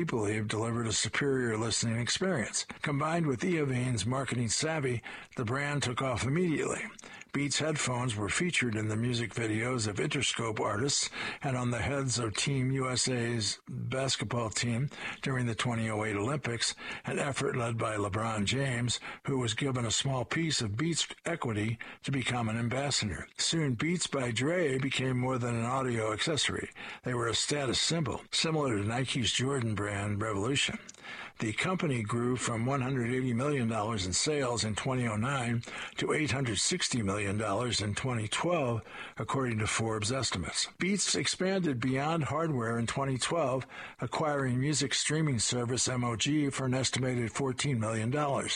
believed delivered a superior listening experience. Combined with Eovine's marketing savvy, the brand took off immediately. Beats headphones were featured in the music videos of Interscope artists and on the heads of Team USA's basketball team during the 2008 Olympics, an effort led by LeBron James, who was given a small piece of Beats equity to become an ambassador. Soon, Beats by Dre became more than an audio accessory. They were a status symbol, similar to Nike's Jordan brand Revolution. The company grew from $180 million in sales in 2009 to $860 million in 2012, according to Forbes estimates. Beats expanded beyond hardware in 2012, acquiring music streaming service MOG for an estimated $14 million.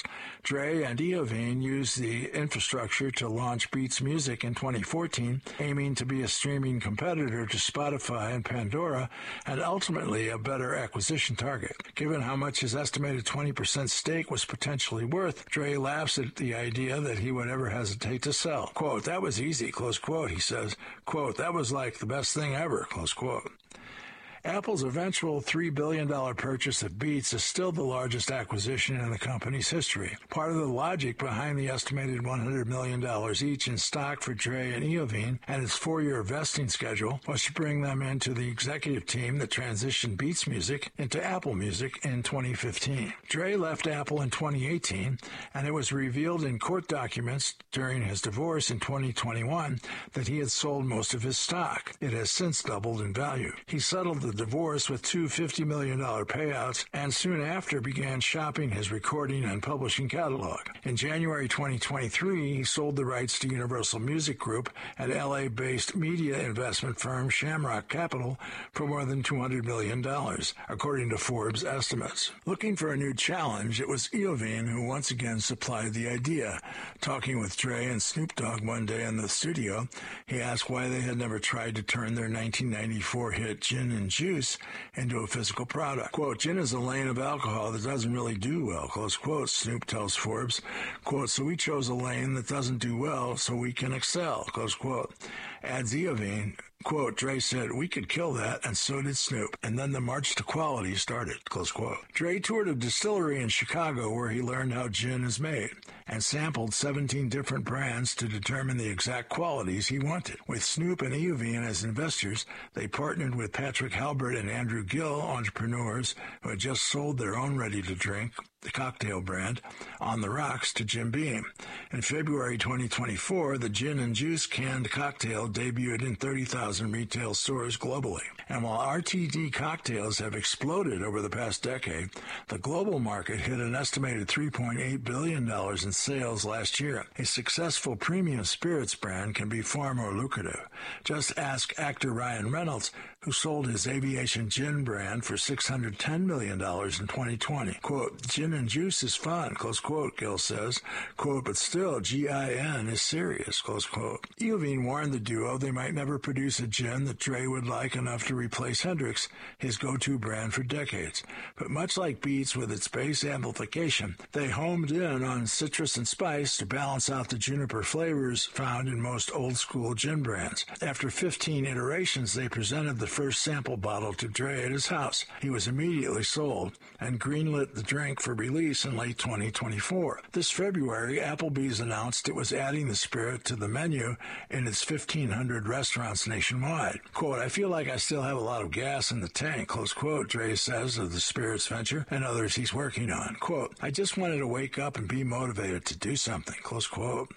Dre and Eovine used the infrastructure to launch Beats Music in 2014, aiming to be a streaming competitor to Spotify and Pandora, and ultimately a better acquisition target. Given how much his estimated 20% stake was potentially worth, Dre laughs at the idea that he would ever hesitate to sell. Quote, "That was easy," close quote, he says. Quote, "That was like the best thing ever," close quote. Apple's eventual $3 billion purchase of Beats is still the largest acquisition in the company's history. Part of the logic behind the estimated $100 million each in stock for Dre and Eovine and its 4-year vesting schedule was to bring them into the executive team that transitioned Beats Music into Apple Music in 2015. Dre left Apple in 2018, and it was revealed in court documents during his divorce in 2021 that he had sold most of his stock. It has since doubled in value. He settled the divorce with two $50 million payouts and soon after began shopping his recording and publishing catalog. In January 2023, he sold the rights to Universal Music Group, an LA-based media investment firm, Shamrock Capital, for more than $200 million, according to Forbes estimates. Looking for a new challenge, it was Eovine who once again supplied the idea. Talking with Dre and Snoop Dogg one day in the studio, he asked why they had never tried to turn their 1994 hit Gin and Juice into a physical product. Quote, "Gin is a lane of alcohol that doesn't really do well," close quote, Snoop tells Forbes. Quote, "So we chose a lane that doesn't do well so we can excel," close quote. Adds Eovine, quote, "Dre said, we could kill that, and so did Snoop. And then the march to quality started," close quote. Dre toured a distillery in Chicago where he learned how gin is made and sampled 17 different brands to determine the exact qualities he wanted. With Snoop and Eovine as investors, they partnered with Patrick Halbert and Andrew Gill, entrepreneurs who had just sold their own ready-to-drink, the cocktail brand, On the Rocks, to Jim Beam. In February 2024, the Gin and Juice canned cocktail debuted in 30,000 retail stores globally. And while RTD cocktails have exploded over the past decade, the global market hit an estimated $3.8 billion in sales last year. A successful premium spirits brand can be far more lucrative. Just ask actor Ryan Reynolds, who sold his aviation gin brand for $610 million in 2020. Quote, "Gin and juice is fun," close quote, Gill says. Quote, "But still, GIN is serious," close quote. Eovine warned the duo they might never produce a gin that Dre would like enough to replace Hendrix, his go-to brand for decades. But much like Beats with its bass amplification, they homed in on citrus and spice to balance out the juniper flavors found in most old-school gin brands. After 15 iterations, they presented the first sample bottle to Dre at his house. He was immediately sold and greenlit the drink for release in late 2024. This February, Applebee's announced it was adding the spirit to the menu in its 1,500 restaurants nationwide. Quote, "I feel like I still have a lot of gas in the tank," close quote, Dre says of the spirits venture and others he's working on. Quote, "I just wanted to wake up and be motivated to do something," close quote.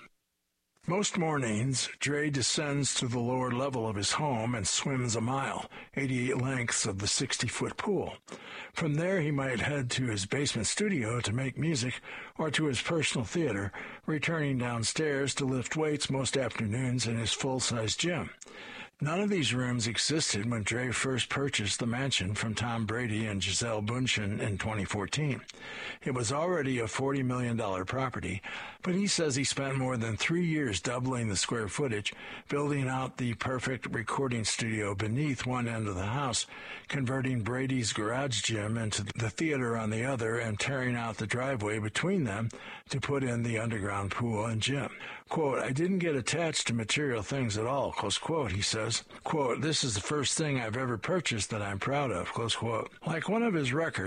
Most mornings, Dre descends to the lower level of his home and swims a mile, 88 lengths of the 60-foot pool. From there, he might head to his basement studio to make music or to his personal theater, returning downstairs to lift weights most afternoons in his full-size gym. None of these rooms existed when Dre first purchased the mansion from Tom Brady and Gisele Bündchen in 2014. It was already a $40 million property, but he says he spent more than 3 years doubling the square footage, building out the perfect recording studio beneath one end of the house, converting Brady's garage gym into the theater on the other, and tearing out the driveway between them to put in the underground pool and gym. Quote, "I didn't get attached to material things at all," close quote, he says, was, quote, "This is the first thing I've ever purchased that I'm proud of," close quote. Like one of his records,